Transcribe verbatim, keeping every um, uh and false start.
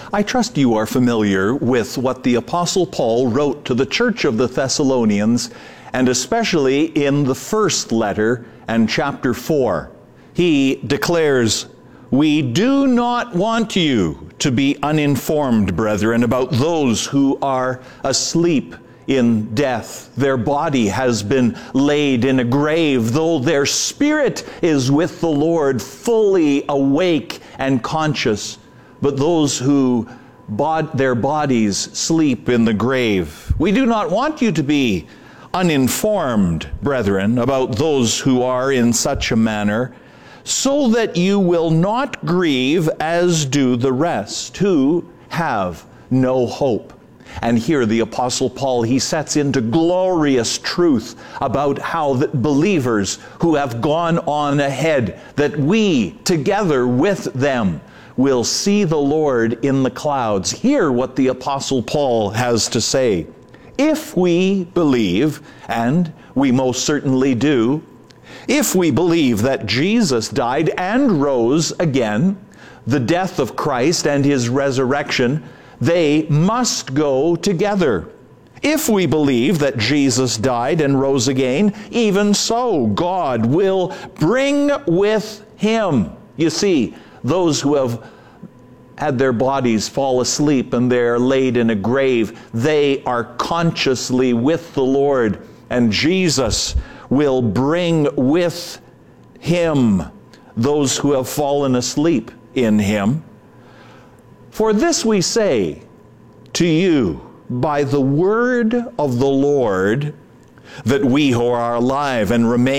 I trust you are familiar with what the Apostle Paul wrote to the church of the Thessalonians, and especially in the first letter and chapter four. He declares, "We do not want you to be uninformed, brethren, about those who are asleep in death. Their body has been laid in a grave, though their spirit is with the Lord, fully awake and conscious. But those who bod- their bodies sleep in the grave. We do not want you to be uninformed, brethren, about those who are in such a manner, so that you will not grieve as do the rest, who have no hope." And here the Apostle Paul, he sets into glorious truth about how that believers who have gone on ahead, that we together with them will see the Lord in the clouds. Hear what the Apostle Paul has to say. If we believe, and we most certainly do, if we believe that Jesus died and rose again, the death of Christ and his resurrection, they must go together. If we believe that Jesus died and rose again, even so God will bring with him. You see, those who have had their bodies fall asleep and they're laid in a grave, they are consciously with the Lord, and Jesus will bring with him those who have fallen asleep in him. For this we say to you by the word of the Lord, that we who are alive and remain